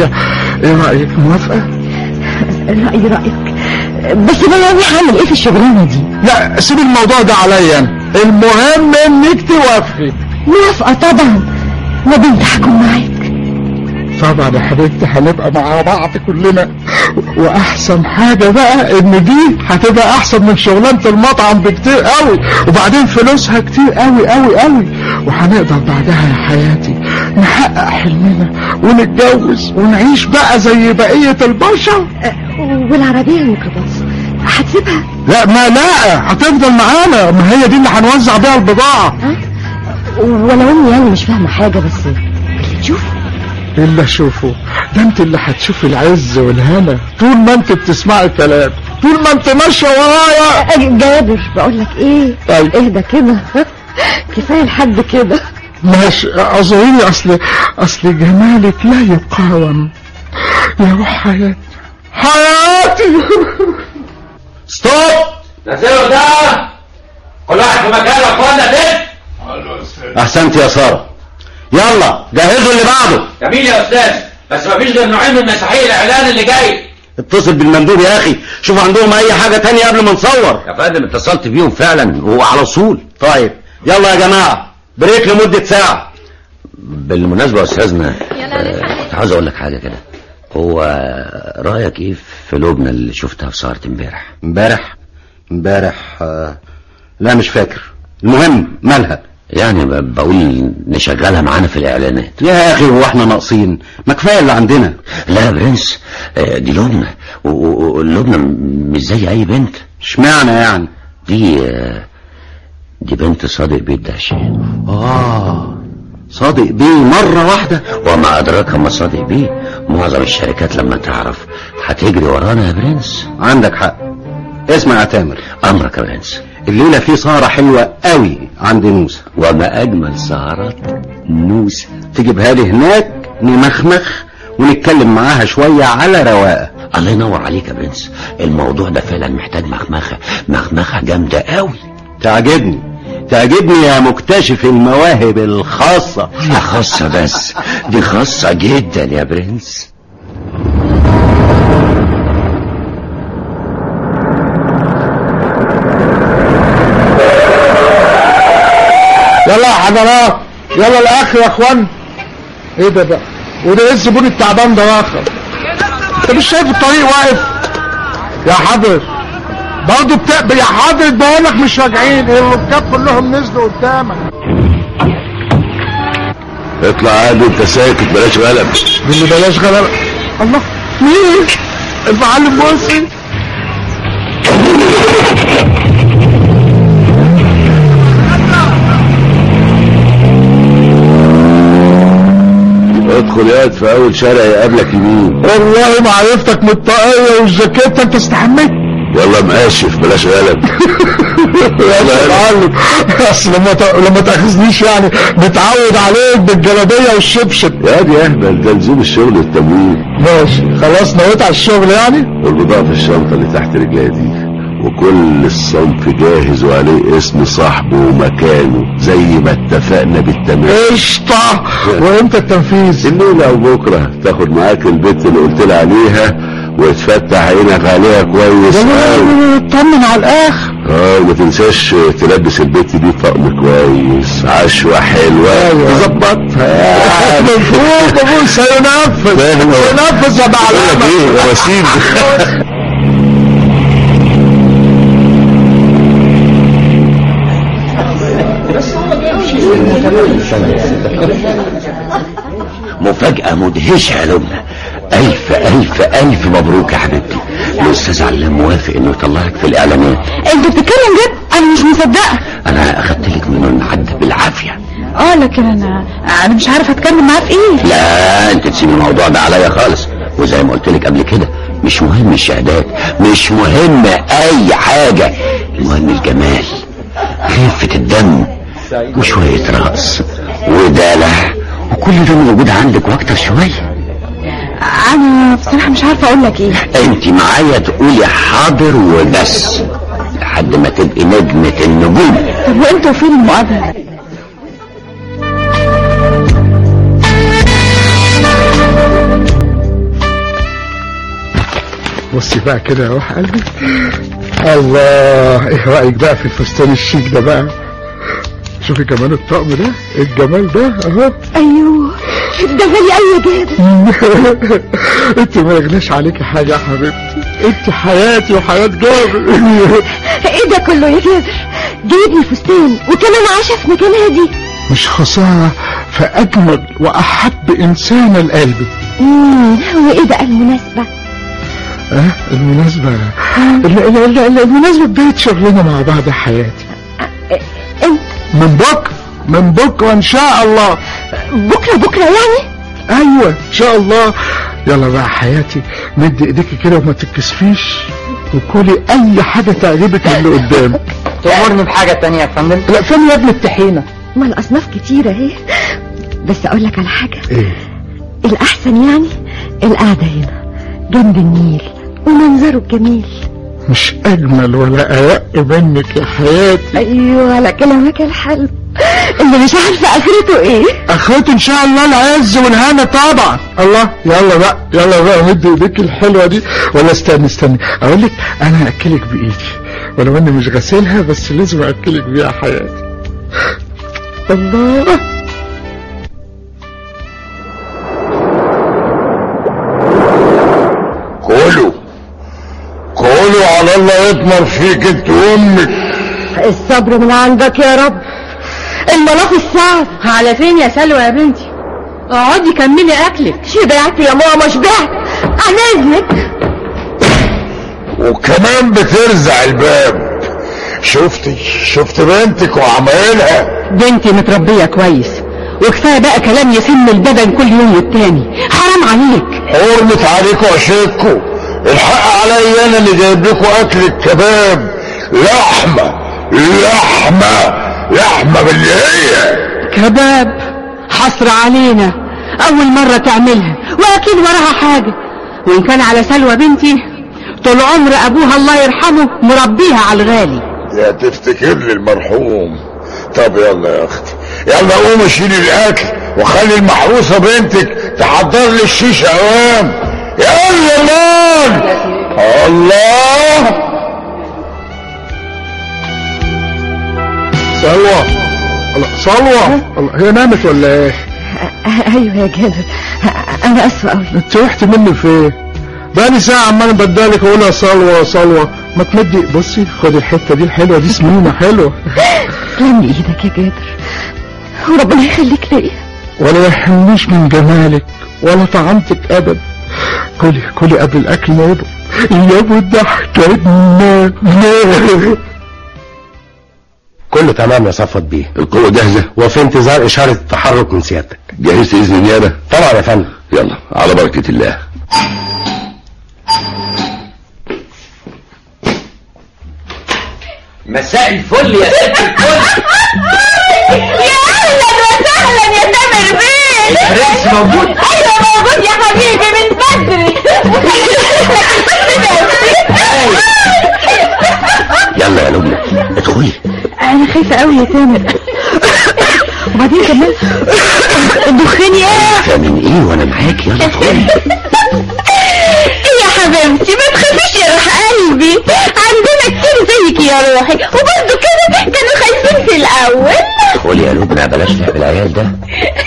شوية. ايه رأيك؟ موافقة؟ رأيك بس انا هعمل ايه في الشغلانة دي؟ لا سيب الموضوع ده عليا انا، المهم انك توافقي. موافقة طبعا، وبنت هكون معاك. طبعا يا حبيبتي، هنبقى مع بعض كلنا، واحسن حاجة بقى ان دي هتبقى احسن من شغلانة المطعم بكتير قوي، وبعدين فلوسها كتير قوي قوي قوي، وهنقدر بعدها يا حياتي نحقق حلمنا ونتجوز ونعيش بقى زي بقية البشر. والعربية الميكروباص هتسيبها؟ لا هتفضل معانا، ما هي دي اللي هنوزع بيها البضاعة. ولو اني يعني مش فاهمة حاجة، بس اللي تشوفه. اللي اشوفه ده انت اللي هتشوفي العز والهنا طول ما انت بتسمعي كلام، طول ما انت ماشيه ورايا. جابر بقول لك ايه، اهدى كده كفايه لحد كده. ماشي اظهري، اصل جمالك لا يقاوم يا روح حياتي. ستوب، نزلوا ده، كل واحد في مكانه يا اخوانا. ده احسنت يا ساره، يلا جهزوا اللي بعده. جميل يا استاذ، بس مفيش غير نوعين من مساحيق الاعلان اللي جاي. اتصل بالمندوب يا اخي، شوف عندهم اي حاجة تانية قبل ما نصور. يا فندم اتصلت بيهم فعلا وعلى وصول. طيب يلا يا جماعة، بريك لمدة ساعة. بالمناسبة يا استاذنا، كنت عاوز اقول لك حاجة كده. هو رأيك ايه في لبنى اللي شفتها في سهرة امبارح لا مش فاكر. المهم مالها؟ يعني بقول نشغلها معانا في الاعلانات. يا اخي هو احنا ناقصين؟ ما كفايه اللي عندنا. لا يا برنس، دي لبنى، ولبنى مش زي اي بنت. اشمعنى يعني؟ دي بنت صادق بيه الدهشان. صادق بيه مرة واحدة؟ وما ادراك ما صادق بيه. معظم الشركات لما تعرف هتجري ورانا يا برنس. عندك حق. اسمع يا تامر. امرك يا برنس. الليلة في سهرة حلوة قوي عند نوسة. وما اجمل سهرات نوسة. تجيبها لي هناك نمخمخ ونتكلم معاها شوية على رواقة. الله ينور عليك يا برنس، الموضوع ده فعلا محتاج مخمخة جامدة قوي. تعجبني يا مكتشف المواهب الخاصة. خاصة بس دي خاصة جدا يا برنس. يلا يا حضرات، يلا الاخر يا اخوان. ايه ده بقى؟ وده ايه الزبون التعبان ده واخر؟ انت مش شايف الطريق واقف يا حضرت؟ برضه يا حضرت بقولك مش راجعين، الركاب كلهم نزلوا قدامك. اطلع عادي انت ساكت، بلاش غلب. اللي بلاش غلب؟ الله، مين؟ المعلم مرسي. ادخل ياد في اول شارع يقابلك يمين. والله ما عرفتك من الطاقية والجاكيتة، انت استحميت. يلا مقاشف بلاش غلب. يلا معلم، اصل لما تاخذنيش يعني متعود عليك بالجلابيه والشبشب. يا دي اهبل، ده لزوم الشغل التمويل. ماشي خلاص، نويت على الشغل يعني. البضاعة في الشنطة اللي تحت رجلي دي، وكل الصنف جاهز وعليه اسم صاحبه ومكانه زي ما اتفقنا بالتمام. قشطة. وامتى التنفيذ؟ الليلة او بكرة تاخد معاك البت اللي قلت لي عليها وتفتح عينك عليها كويس. اطمن على الاخر. وما تنساش تلبس البت دي طقم كويس، عشوة حلوة تظبطها. مفهوم. سينفذ يا معلم. يا وسيم. مفاجأة مدهشة يا لبنى. ألف ألف ألف مبروك يا حبيبتي. الأستاذ علام موافق إنه يطلعك في الإعلانات. انت بتتكلم جد؟ أنا مش مصدقة. أنا أخدت لك منه المعد بالعافية. لكن أنا مش عارفة أتكلم معاه في إيه. لا أنت تسيب الموضوع ده عليا خالص، وزي ما قلت لك قبل كده مش مهم الشهادات، مش مهم أي حاجة، المهم الجمال، خفة الدم، وشوية رقص ودلع، وكل ده موجود عندك واكتر شوية. أنا بصراحة مش عارفة أقول لك إيه. أنت معايا تقولي حاضر وبس لحد ما تبقي نجمة النجوم. طب وأنتوا فين المقابلة؟ بصي بقى كده يا روح قلبي. الله، ايه رأيك بقى في الفستان الشيك ده بقى؟ شوفي كمان الطقم ده، الجمال ده اهو. ايوه ده غالي قوي يا جابر. انت ما يغلاش عليكي حاجة يا حبيبتي، انت حياتي وحياة جابر. ايه ده كله يا جابر؟ جايب لي فستان وكمان عشا في مكانها دي. مش خسارة في اجمل واحب انسان القلب. وايه بقى المناسبة؟ المناسبة المناسبة بداية شغلنا مع بعض يا حياتي. انت من بكرة ان شاء الله. بكرة يعني؟ ايوه ان شاء الله. يلا بقى حياتي، مد ايديكي كده وما تتكسفيش وكلي اي حاجة تعجبك من اللي قدامك. تأمرني بحاجة تانية يا فندم؟ لا فين يا ابن الطحينة؟ ما الاصناف كتيرة اهي، بس اقول لك على حاجة. ايه الاحسن يعني القعدة هنا جنب النيل ومنظره الجميل. مش اجمل ولا ارق منك يا حياتي. ايوه على كلامك الحلو اللي مش عارفه اخرته ايه. اخرته ان شاء الله العز والهنا طبعا. الله، يلا بقى مد ايديك الحلوه دي. ولا استني اقول لك، انا هاكلك بايدي ولو اني مش غسلها، بس لازم اكلك بيها حياتي. الله، كولوا على الله يطمر فيك انت وامك. الصبر من عندك يا رب. المناخ الصعب. على فين يا سلوى يا بنتي؟ اقعدي كملي اكلك. شبعت يا ماما شبعت عن اذنك. وكمان بترزع الباب. شفت بنتك وعمايلها. بنتي متربية كويس، وكفاية بقى كلام يسم البدن كل يوم والتاني. حرام عليك. حرمت عليكوا عشيتكوا. الحق عليا انا اللي جايب لكم اكل الكباب. لحمة باللي هي كباب. حصر علينا، اول مرة تعملها واكيد وراها حاجة. وان كان على سلوى بنتي، طول عمر ابوها الله يرحمه مربيها على الغالي. يا تفتكر لي المرحوم. طب يلا يا اختي، يلا قوم شيلي الاكل وخلي المحروسة بنتك تحضر لي الشيشة اوام. يلا الله. صلوة هي نامت ولا ايه؟ ايوه يا جابر، انا اسفة قوي. انت رحت مني فين؟ بقالي ساعة عمال بدالك اقولها صلوة. ما تمدي، بصي خدي الحتة دي الحلوة دي، سمينة حلوة. تسلم لي ايدك يا جابر وربنا يخليك ليا. ولا يحرمنيش من جمالك ولا طعامتك ابدا. كلي قبل الاكل ما يبقى ضحكتنا. كله تمام يا صفوت بيه. القوة جاهزة وفي انتظار اشارة التحرك من سيادتك. جهزت اذن النيابة؟ طبعا يا فندم. يلا على بركة الله. مساء الفل يا ست الكل. يا اهلا وسهلا يا تامر بيه. البرنس موجود؟ ايوه موجود يا حبيبي من بدري. يلا يا لبنى ادخلي. انا خايفه قوي يا تامر. وبعدين كمان الدخان يا من ايه وانا معاك. يلا ادخلي. يا حبيبتي ما تخافيش يا روح قلبي، عندنا كتير زيك يا روحي، وبرضه كده كانوا خايفين في الاول. ادخلي يا لبنى، بلاش لعب العيال ده.